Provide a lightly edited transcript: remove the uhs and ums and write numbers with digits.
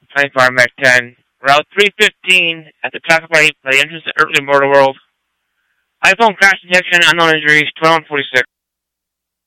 24 Mech 10. Route 315 at the traffic light by the entrance to Earthly Mortal World. iPhone crash detection, unknown injuries, 2146.